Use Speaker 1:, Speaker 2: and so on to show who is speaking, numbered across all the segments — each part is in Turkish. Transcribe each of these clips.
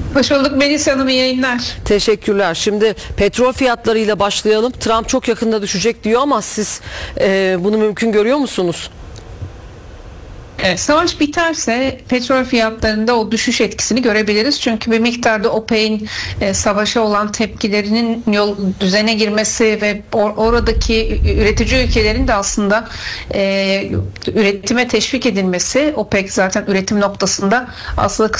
Speaker 1: Hoş bulduk Melis Hanım, iyi yayınlar.
Speaker 2: Teşekkürler. Şimdi petrol fiyatlarıyla başlayalım. Trump çok yakında düşecek diyor ama siz bunu mümkün görüyor musunuz?
Speaker 1: Savaş biterse petrol fiyatlarında o düşüş etkisini görebiliriz. Çünkü bir miktarda OPEC'in savaşa olan tepkilerinin yol düzene girmesi ve oradaki üretici ülkelerin de aslında üretime teşvik edilmesi, OPEC zaten üretim noktasında aslında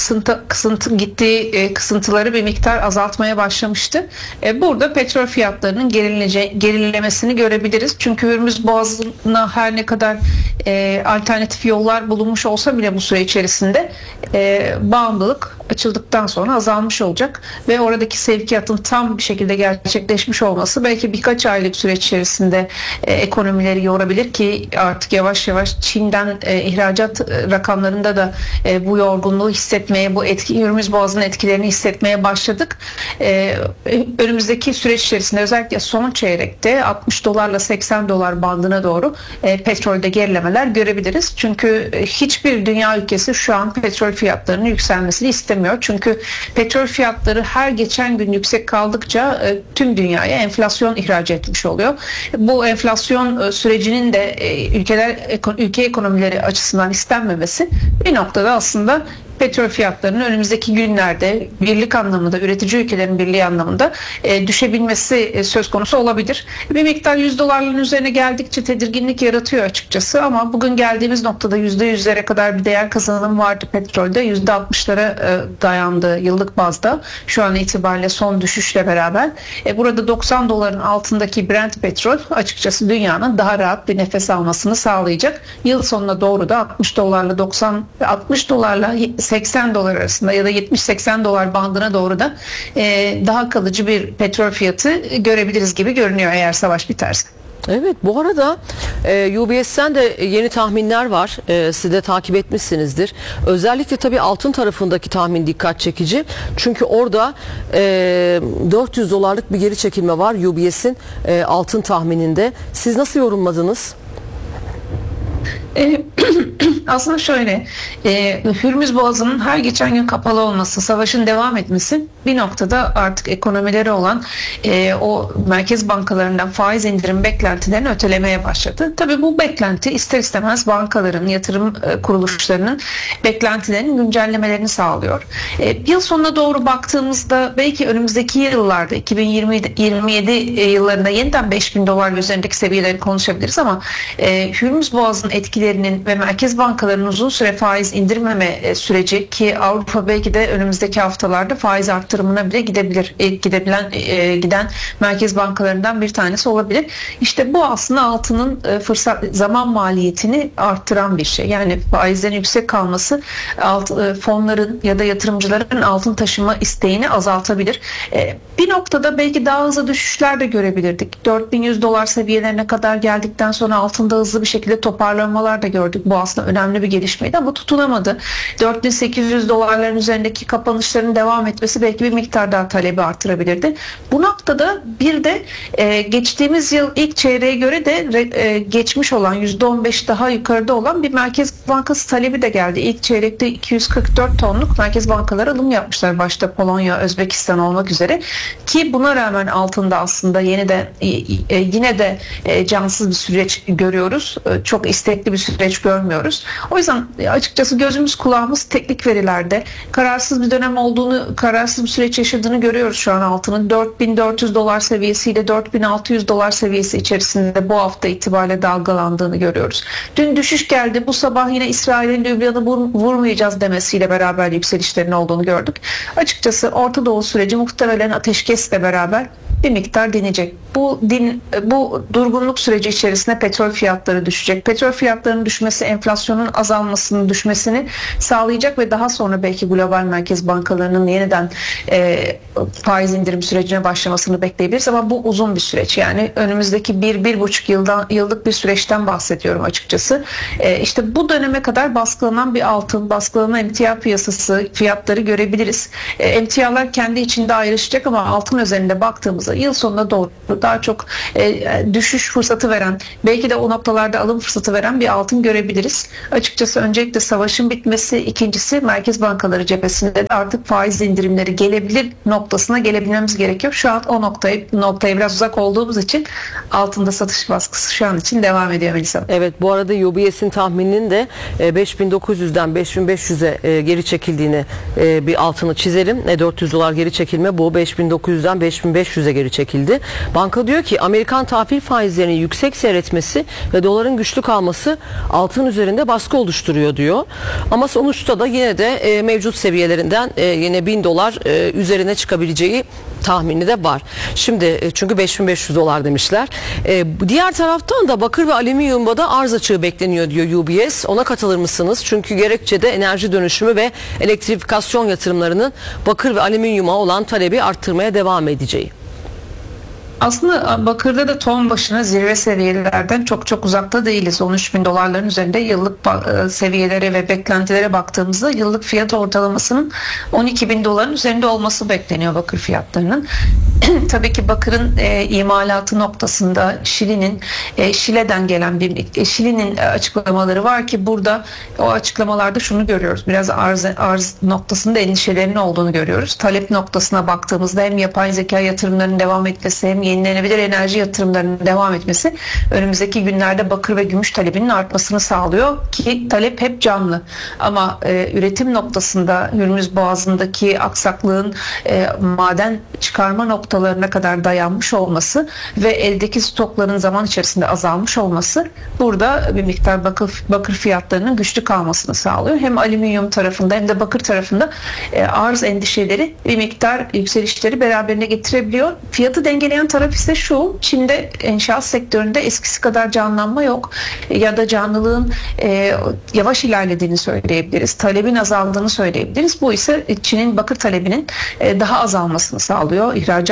Speaker 1: kısıntıları bir miktar azaltmaya başlamıştı. Burada petrol fiyatlarının gerilemesini görebiliriz. Çünkü Hürmüz Boğazı'na her ne kadar alternatif yollar bulunmuş olsa bile bu süre içerisinde bağımlılık açıldıktan sonra azalmış olacak ve oradaki sevkiyatın tam bir şekilde gerçekleşmiş olması belki birkaç aylık süreç içerisinde ekonomileri yorabilir ki artık yavaş yavaş Çin'den ihracat rakamlarında da bu yorgunluğu hissetmeye, bu Hürmüz Boğazı'nın etkilerini hissetmeye başladık. Önümüzdeki süreç içerisinde özellikle son çeyrekte 60 dolarla 80 dolar bandına doğru petrolde gerilemeler görebiliriz. Çünkü hiçbir dünya ülkesi şu an petrol fiyatlarının yükselmesini istemiyor. Çünkü petrol fiyatları her geçen gün yüksek kaldıkça tüm dünyaya enflasyon ihraç etmiş oluyor. Bu enflasyon sürecinin de ülke ekonomileri açısından istenmemesi bir noktada aslında petrol fiyatlarının önümüzdeki günlerde birlik anlamında, üretici ülkelerin birliği anlamında düşebilmesi söz konusu olabilir. Bir miktar $100'ların üzerine geldikçe tedirginlik yaratıyor açıkçası ama bugün geldiğimiz noktada %100'lere kadar bir değer kazanım vardı petrolde. %60'lara dayandı yıllık bazda. Şu an itibariyle son düşüşle beraber. Burada 90 doların altındaki Brent petrol açıkçası dünyanın daha rahat bir nefes almasını sağlayacak. Yıl sonuna doğru da 60 dolarla 80 dolar arasında ya da 70-80 dolar bandına doğru da daha kalıcı bir petrol fiyatı görebiliriz gibi görünüyor eğer savaş biterse.
Speaker 2: Evet, bu arada UBS'ten de yeni tahminler var. Siz de takip etmişsinizdir. Özellikle tabii altın tarafındaki tahmin dikkat çekici. Çünkü orada 400 dolarlık bir geri çekilme var UBS'in altın tahmininde. Siz nasıl yorumladınız?
Speaker 1: Aslında şöyle, Hürmüz Boğazı'nın her geçen gün kapalı olması, savaşın devam etmesi bir noktada artık ekonomileri olan o merkez bankalarından faiz indirim beklentilerini ötelemeye başladı. Tabii bu beklenti ister istemez bankaların, yatırım kuruluşlarının beklentilerinin güncellemelerini sağlıyor. Yıl sonuna doğru baktığımızda belki önümüzdeki yıllarda 2027 yıllarında yeniden 5.000 dolar üzerindeki seviyeleri konuşabiliriz ama Hürmüz Boğazı'nın etkilerinin ve merkez bankalarının uzun süre faiz indirmeme süreci ki Avrupa belki de önümüzdeki haftalarda faiz arttırımına bile giden merkez bankalarından bir tanesi olabilir. İşte bu aslında altının zaman maliyetini arttıran bir şey. Yani faizlerin yüksek kalması fonların ya da yatırımcıların altın taşıma isteğini azaltabilir. Bir noktada belki daha hızlı düşüşler de görebilirdik. 4.100 dolar seviyelerine kadar geldikten sonra altında hızlı bir şekilde toparlanmalar da gördük. Bu aslında önemli bir gelişmeydi ama tutunamadı. 4.800 dolarların üzerindeki kapanışların devam etmesi belki bir miktar daha talebi artırabilirdi. Bu noktada bir de geçtiğimiz yıl ilk çeyreğe göre de geçmiş olan %15 daha yukarıda olan bir Merkez Bankası talebi de geldi. İlk çeyrekte 244 tonluk merkez bankaları alım yapmışlar. Başta Polonya, Özbekistan olmak üzere ki buna rağmen altında aslında yine de cansız bir süreç görüyoruz. Çok istekli bir süreç görmüyoruz. O yüzden açıkçası gözümüz kulağımız teknik verilerde kararsız bir dönem olduğunu, kararsız bir süreç yaşadığını görüyoruz şu an altının. 4.400 dolar seviyesiyle 4.600 dolar seviyesi içerisinde bu hafta itibariyle dalgalandığını görüyoruz. Dün düşüş geldi. Bu sabah yine İsrail'in Lübnan'ı vurmayacağız demesiyle beraber yükselişlerin olduğunu gördük. Açıkçası Orta Doğu süreci muhtemelen ateşkesle beraber bir miktar dinecek. Bu durgunluk süreci içerisinde petrol fiyatları düşecek. Petrol fiyatlarının düşmesi enflasyonun azalmasını, düşmesini sağlayacak ve daha sonra belki global merkez bankalarının yeniden faiz indirim sürecine başlamasını bekleyebiliriz ama bu uzun bir süreç. Yani önümüzdeki 1-1,5 yıllık bir süreçten bahsediyorum açıkçası. İşte bu döneme kadar baskılanan bir altın, baskılanan emtia piyasası fiyatları görebiliriz. Emtialar kendi içinde ayrışacak ama altın üzerinde baktığımızda yıl sonuna doğru daha çok düşüş fırsatı veren, belki de o noktalarda alım fırsatı veren bir altın görebiliriz. Açıkçası öncelikle savaşın bitmesi, ikincisi merkez bankaları cephesinde de artık faiz indirimleri gelebilir noktasına gelebilmemiz gerekiyor. Şu an o noktaya biraz uzak olduğumuz için altında satış baskısı şu an için devam ediyor Melisa.
Speaker 2: Evet, bu arada UBS'in tahmininin de 5.900'den 5.500'e geri çekildiğini bir altını çizelim. $400 geri çekilme, bu 5.900'den 5.500'e geri çekildi. Banka diyor ki Amerikan tahvil faizlerinin yüksek seyretmesi ve doların güçlü kalması altın üzerinde baskı oluşturuyor diyor. Ama sonuçta da yine de mevcut seviyelerinden yine $1.000 üzerine çıkabileceği tahmini de var. Şimdi çünkü $5.500 demişler. Diğer taraftan da bakır ve alüminyumda da arz açığı bekleniyor diyor UBS. Ona katılır mısınız? Çünkü gerekçede enerji dönüşümü ve elektrifikasyon yatırımlarının bakır ve alüminyuma olan talebi arttırmaya devam edeceği.
Speaker 1: Aslında bakırda da ton başına zirve seviyelerden çok uzakta değiliz. $13.000 üzerinde yıllık seviyelere ve beklentilere baktığımızda yıllık fiyat ortalamasının $12.000 üzerinde olması bekleniyor bakır fiyatlarının. Tabii ki bakırın imalatı noktasında Şile'den gelen Şili'nin açıklamaları var ki burada o açıklamalarda şunu görüyoruz. Biraz arz noktasında endişelerinin olduğunu görüyoruz. Talep noktasına baktığımızda hem yapay zeka yatırımlarının devam etmesi hem yenilenebilir enerji yatırımlarının devam etmesi önümüzdeki günlerde bakır ve gümüş talebinin artmasını sağlıyor ki talep hep canlı. Ama üretim noktasında Hürmüz Boğazı'ndaki aksaklığın maden çıkarma noktalarına kadar dayanmış olması ve eldeki stokların zaman içerisinde azalmış olması burada bir miktar bakır fiyatlarının güçlü kalmasını sağlıyor. Hem alüminyum tarafında hem de bakır tarafında arz endişeleri bir miktar yükselişleri beraberine getirebiliyor. Fiyatı dengeleyen taraf ise şu: Çin'de inşaat sektöründe eskisi kadar canlanma yok ya da canlılığın yavaş ilerlediğini söyleyebiliriz. Talebin azaldığını söyleyebiliriz. Bu ise Çin'in bakır talebinin daha azalmasını sağlıyor.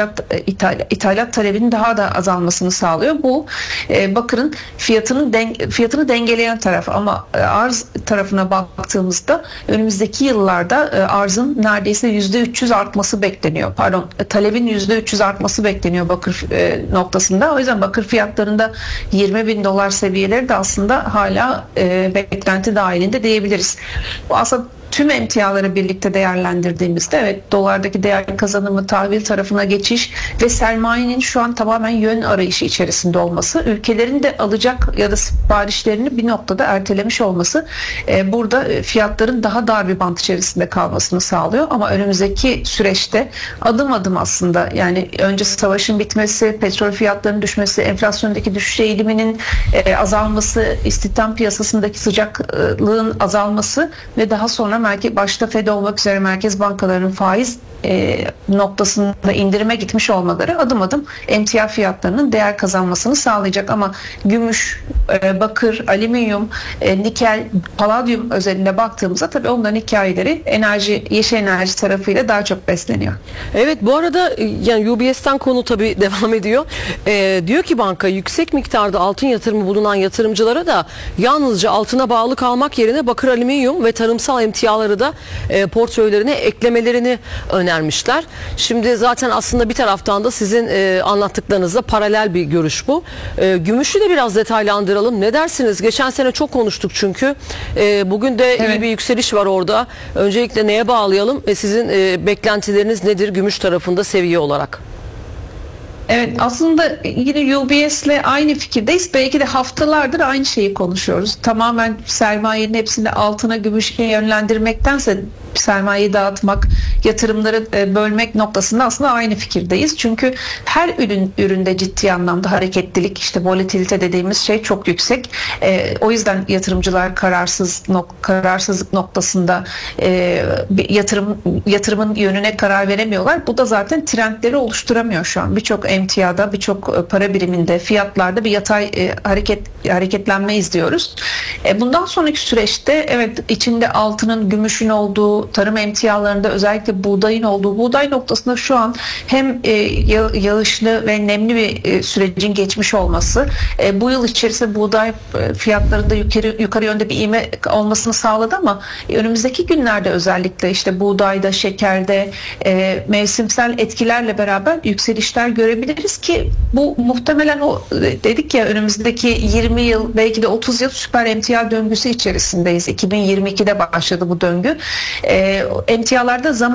Speaker 1: İthalat talebinin daha da azalmasını sağlıyor. Bu bakırın fiyatını dengeleyen taraf, ama arz tarafına baktığımızda önümüzdeki yıllarda arzın neredeyse %300 artması bekleniyor. Talebin %300 artması bekleniyor bakır noktasında. O yüzden bakır fiyatlarında $20.000 seviyeleri de aslında hala beklenti dahilinde diyebiliriz. Bu aslında tüm emtiaları birlikte değerlendirdiğimizde evet, dolardaki değer kazanımı, tahvil tarafına geçiş ve sermayenin şu an tamamen yön arayışı içerisinde olması, ülkelerin de alacak ya da siparişlerini bir noktada ertelemiş olması burada fiyatların daha dar bir bant içerisinde kalmasını sağlıyor. Ama önümüzdeki süreçte adım adım aslında, yani önce savaşın bitmesi, petrol fiyatlarının düşmesi, enflasyondaki düşüş eğiliminin azalması, istihdam piyasasındaki sıcaklığın azalması ve daha sonra başta Fed olmak üzere merkez bankalarının faiz noktasında indirime gitmiş olmaları adım adım emtia fiyatlarının değer kazanmasını sağlayacak. Ama gümüş, bakır, alüminyum, nikel, paladyum özelinde baktığımızda tabii onların hikayeleri yeşil enerji tarafıyla daha çok besleniyor.
Speaker 2: Evet, bu arada yani UBS'ten konu tabii devam ediyor. Diyor ki banka yüksek miktarda altın yatırımı bulunan yatırımcılara da yalnızca altına bağlı kalmak yerine bakır, alüminyum ve tarımsal emtiaları da portföylerine eklemelerini önermişler. Şimdi zaten aslında bir taraftan da sizin anlattıklarınızla paralel bir görüş bu. Gümüşü de biraz detaylandıralım. Ne dersiniz? Geçen sene çok konuştuk çünkü. Bugün de iyi bir yükseliş var orada. Öncelikle neye bağlayalım? Sizin beklentileriniz nedir gümüş tarafında seviye olarak?
Speaker 1: Evet, aslında yine UBS'le aynı fikirdeyiz. Belki de haftalardır aynı şeyi konuşuyoruz. Tamamen sermayenin hepsini altına, gümüşe yönlendirmektense sermayeyi dağıtmak, yatırımları bölmek noktasında aslında aynı fikirdeyiz. Çünkü her üründe ciddi anlamda hareketlilik, işte volatilite dediğimiz şey çok yüksek. O yüzden yatırımcılar kararsızlık noktasında yatırımın yönüne karar veremiyorlar. Bu da zaten trendleri oluşturamıyor şu an. Birçok emtiada, birçok para biriminde, fiyatlarda bir yatay hareketlenme izliyoruz. Bundan sonraki süreçte evet, içinde altının, gümüşün olduğu, bu tarım emtialarında özellikle buğdayın olduğu buğday noktasında şu an hem yağışlı ve nemli bir sürecin geçmiş olması bu yıl içerisinde buğday fiyatlarında yukarı yönde bir ivme olmasını sağladı ama önümüzdeki günlerde özellikle işte buğdayda, şekerde mevsimsel etkilerle beraber yükselişler görebiliriz ki bu muhtemelen o dedik ya önümüzdeki 20 yıl belki de 30 yıl süper emtia döngüsü içerisindeyiz. 2022'de başladı bu döngü. Emtialarda zaman